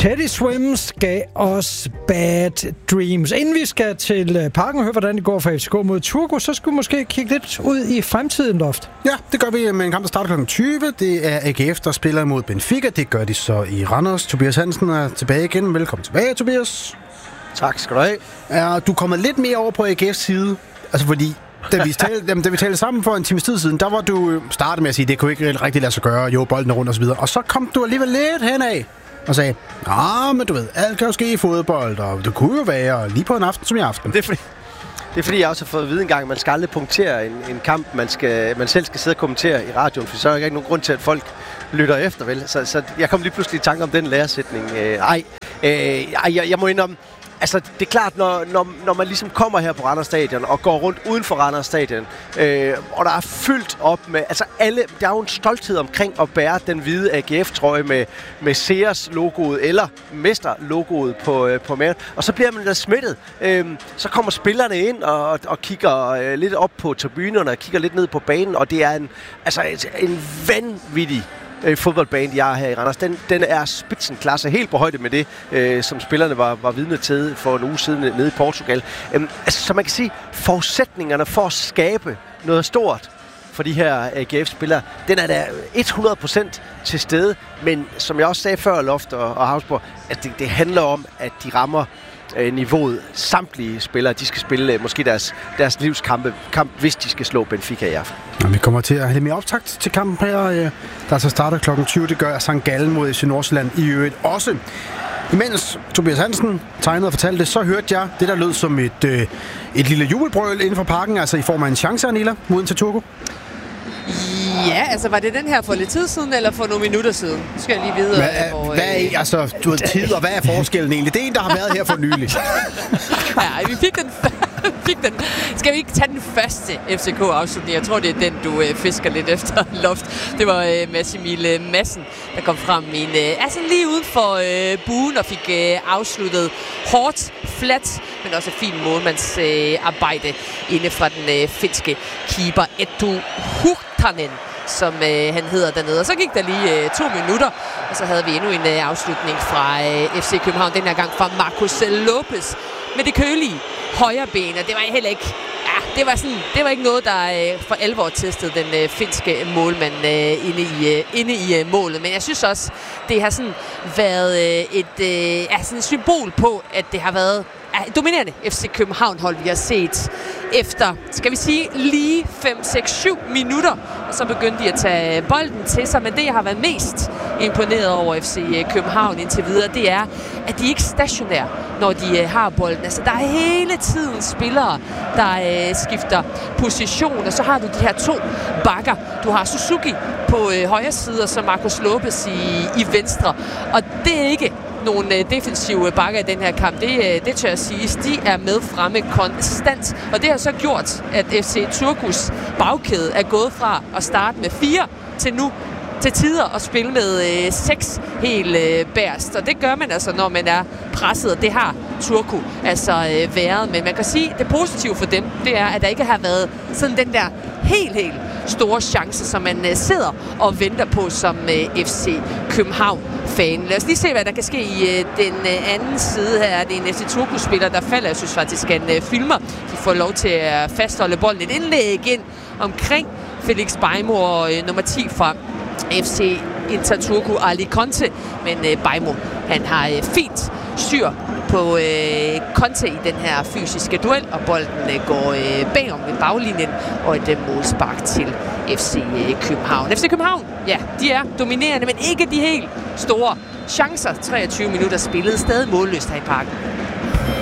Teddy Swims gav os Bad Dreams. Inden vi skal til Parken og høre, hvordan det går for FCK mod Turku, så skulle vi måske kigge lidt ud i fremtiden, Loft. Ja, det gør vi med en kamp, der starter kl. 20. Det er AGF, der spiller mod Benfica. Det gør de så i Randers. Tobias Hansen er tilbage igen. Velkommen tilbage, Tobias. Tak skal du have. Er du kommet lidt mere over på AGF's side? Altså fordi, da vi talte sammen for en times tid siden, der var du startet med at sige, at det kunne ikke rigtig lade sig gøre. Jo, bolden er rundt og så videre. Og så kom du alligevel lidt henad og sagde, men du ved, alt kan jo ske i fodbold, og det kunne jo være lige på en aften som i aften. Det er fordi, jeg også har fået at vide en gang, at man skal aldrig punktere en kamp, man selv skal sidde og kommentere i radioen, for så er der ikke nogen grund til, at folk lytter efter, vel? Så jeg kom lige pludselig i tanke om den læresætning. Jeg må indrømme, altså, det er klart, når man ligesom kommer her på Randers Stadion og går rundt uden for Randers Stadion, og der er fyldt op med, altså alle, der er jo en stolthed omkring at bære den hvide AGF-trøje med Sears-logoet eller Mester-logoet på maven, og så bliver man da smittet. Så kommer spillerne ind og kigger lidt op på tribunerne og kigger lidt ned på banen, og det er en vanvittig fodboldbane, de har her i Randers. Den er spitzenklasse, helt på højde med det, som spillerne var vidne til for en uge siden nede i Portugal. Så man kan sige, forudsætningerne for at skabe noget stort for de her AGF-spillere, den er der 100% til stede, men som jeg også sagde før, Loft og Havsborg, at det handler om, at de rammer niveauet. Samtlige spillere, de skal spille måske deres livskamp, hvis de skal slå Benfica i aften. Ja, vi kommer til at have lidt mere optakt til kampen her, der så starter kl. 20. Det gør St. Gallen mod FC Nordsjælland i øvrigt også. Imens Tobias Hansen tegnede og fortalte det, så hørte jeg det, der lød som et lille jubelbrøl inden for parken, altså i form af en chance, Anila, mod til Turku. Ja, altså var det den her for lidt tid siden, eller for nogle minutter siden? Skal jeg lige vide. Du har tid, og hvad er forskellen egentlig? Det er en, der har været her for nylig. Ja, vi fik den. Skal vi ikke tage den første FCK-afslutning? Jeg tror, det er den, du fisker lidt efter, Loft. Det var Massimil Madsen, der kom frem i lige uden for buen og fik afsluttet hårdt, flat, men også et fint målmandsarbejde inde fra den finske keeper Eetu Huhtanen, som han hedder dernede. Og så gik der lige 2 minutter, og så havde vi endnu en afslutning fra FC København, den her gang fra Marcos Lopez med det kølige højre ben, og det var heller ikke... Ja, det var ikke noget, der for alvor testede den finske målmand inde i målet. Men jeg synes også, det har sådan været sådan et symbol på, at det har været dominerende FC København-hold, vi har set efter, skal vi sige, lige 5, 6, 7 minutter. Og så begyndte de at tage bolden til sig. Men det, jeg har været mest imponeret over FC København indtil videre, det er, at de ikke er stationære, når de har bolden. Altså, der er hele tiden spillere, der skifter position. Og så har du de her 2 bakker. Du har Suzuki på højre side, og så Marcos Lopez i venstre. Og det er ikke nogle defensive bakker i den her kamp. Det tør jeg sige. De er med fremme konstant. Og det har så gjort, at FC Turkus bagkæde er gået fra at starte med 4 til nu til tider at spille med 6 helt bærst. Og det gør man altså, når man er presset, og det har Turku altså været. Men man kan sige, at det positive for dem, det er, at der ikke har været sådan den der helt store chance, som man sidder og venter på som FC København-fan. Lad os lige se, hvad der kan ske i den anden side her. Det er en FC Turku-spiller, der falder. Jeg synes faktisk, han filmer. De får lov til at fastholde bolden. Et indlæg ind omkring Felix Beimo og nummer 10 fra FC Inter Turku, Ali Conte. Men Beimo, han har fint styr på Conte i den her fysiske duel, og bolden går bagom ved baglinjen, og et målspark til FC København. FC København, ja, de er dominerende, men ikke de helt store chancer. 23 minutter spillet, stadig målløst her i parken.